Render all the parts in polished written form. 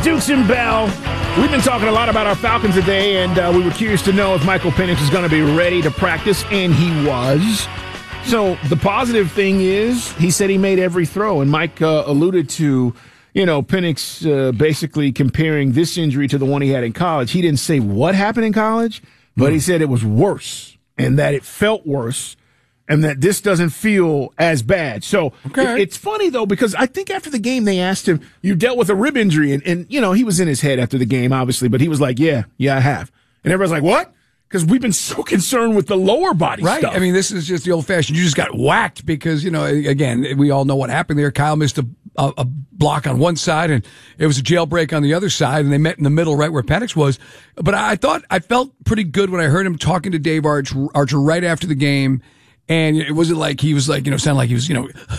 is Dukes and Bell. We've been talking a lot about our Falcons today, and we were curious to know if Michael Penix was going to be ready to practice, and he was. So the positive thing is he said he made every throw, and Mike alluded to, Penix basically comparing this injury to the one he had in college. He didn't say what happened in college, but he said it was worse and that it felt worse and that this doesn't feel as bad. So it's funny, though, because I think after the game they asked him, you dealt with a rib injury, and he was in his head after the game, obviously, but he was like, yeah, I have. And everybody's like, what? Because we've been so concerned with the lower body stuff. Right. I mean, this is just the old-fashioned. You just got whacked because, again, we all know what happened there. Kyle missed a block on one side, and it was a jailbreak on the other side, and they met in the middle right where Penix was. But I felt pretty good when I heard him talking to Dave Archer right after the game, and it wasn't like he was like, sounded like he was,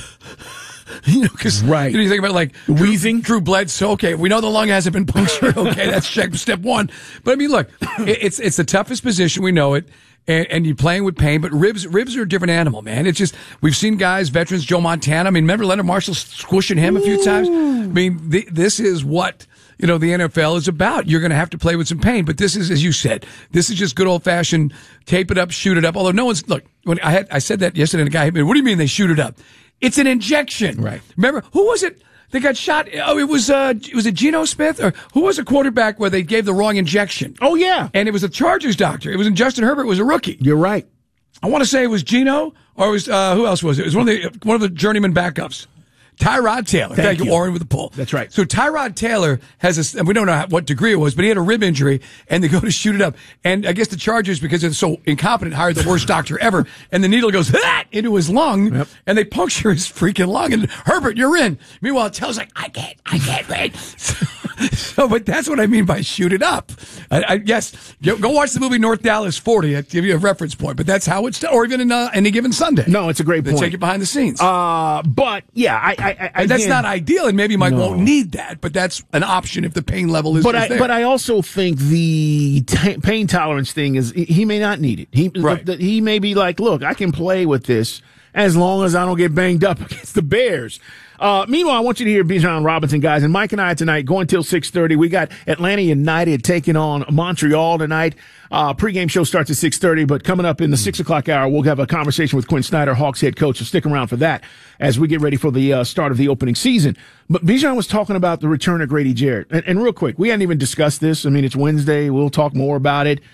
because right. You think about like wheezing. Drew Bledsoe. Okay, we know the lung hasn't been punctured. Okay, that's step one. But I mean, look, it's the toughest position. We know it, and you're playing with pain. But ribs are a different animal, man. It's just we've seen guys, veterans, Joe Montana. I mean, remember Leonard Marshall squishing him a few times. I mean, this is what the NFL is about. You're going to have to play with some pain, but this is, as you said, this is just good old fashioned tape it up, shoot it up. Although no one's look. When I said that yesterday, and a guy hit me. What do you mean they shoot it up? It's an injection. Right. Remember, who was it? They got shot. Oh, was it Geno Smith? Or who was a quarterback where they gave the wrong injection? Oh, yeah. And it was a Chargers doctor. It wasn't Justin Herbert. It was a rookie. You're right. I want to say it was Geno, or it was, who else was it? It was one of the journeyman backups. Tyrod Taylor. Thank you, Warren, with the pull. That's right. So Tyrod Taylor has and we don't know what degree it was, but he had a rib injury, and they go to shoot it up. And I guess the Chargers, because they're so incompetent, hired the worst doctor ever, and the needle goes into his lung, and they puncture his freaking lung, and Herbert, you're in. Meanwhile, Taylor's like, I can't wait. So, but that's what I mean by shoot it up. Yes, go watch the movie North Dallas 40. I'll give you a reference point, but that's how it's, or even in any given Sunday. No, it's a great point. They take it behind the scenes. But yeah, and that's not ideal, and maybe Mike won't need that, but that's an option if the pain level is there. But I also think the pain tolerance thing is he may not need it. He may be like, look, I can play with this as long as I don't get banged up against the Bears. Meanwhile, I want you to hear Bijan Robinson, guys. And Mike and I tonight going till 6:30. We got Atlanta United taking on Montreal tonight. Pregame show starts at 6:30, but coming up in the 6 o'clock hour, we'll have a conversation with Quinn Snyder, Hawks head coach. So stick around for that as we get ready for the start of the opening season. But Bijan was talking about the return of Grady Jarrett. And real quick, we hadn't even discussed this. I mean, it's Wednesday. We'll talk more about it.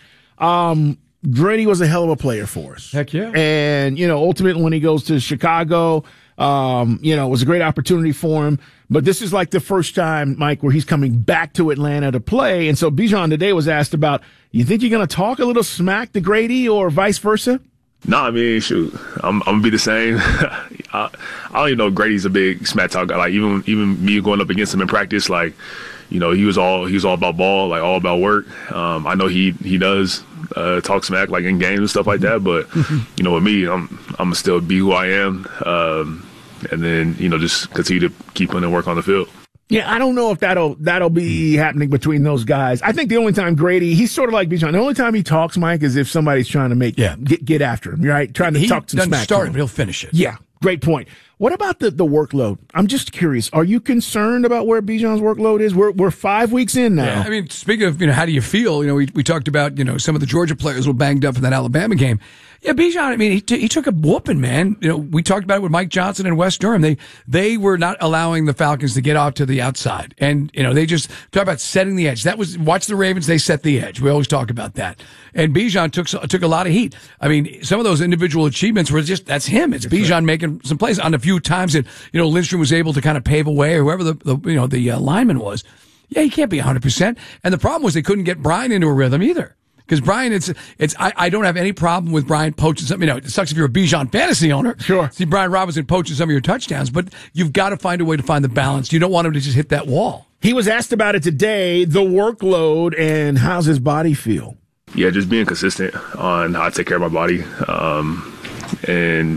Grady was a hell of a player for us. Heck yeah. And, ultimately when he goes to Chicago, it was a great opportunity for him. But this is like the first time, Mike, where he's coming back to Atlanta to play. And so Bijan today was asked about, you think you're going to talk a little smack to Grady or vice versa? No, I mean, shoot, I'm gonna be the same. I don't even know if Grady's a big smack talk guy. Like even me going up against him in practice, like, he was all about ball, like all about work. I know he does talk smack like in games and stuff like that, but with me, I'm gonna still be who I am, and then just continue to keep putting in work on the field. Yeah, I don't know if that'll be happening between those guys. I think the only time Grady, he's sort of like Bijan. The only time he talks, Mike, is if somebody's trying to get after him, right? Trying to talk some smack. He doesn't start, but he'll finish it. Yeah, great point. What about the workload? I'm just curious. Are you concerned about where Bijan's workload is? We're 5 weeks in now. Yeah, I mean, speaking of, how do you feel? We talked about, some of the Georgia players were banged up in that Alabama game. Yeah, Bijan, I mean, he took a whooping, man. We talked about it with Mike Johnson and West Durham. They were not allowing the Falcons to get off to the outside. And, they just talk about setting the edge. Watch the Ravens, they set the edge. We always talk about that. And Bijan took a lot of heat. I mean, some of those individual achievements were that's him. It's Bijan making some plays on a few times that, Lindstrom was able to kind of pave a way, or whoever the lineman was. Yeah, he can't be 100%. And the problem was they couldn't get Brian into a rhythm either. Because Brian, I don't have any problem with Brian poaching something. It sucks if you're a Bijan fantasy owner. Sure. See Brian Robinson poaching some of your touchdowns, but you've got to find a way to find the balance. You don't want him to just hit that wall. He was asked about it today, the workload, and how's his body feel? Yeah, just being consistent on how I take care of my body. And,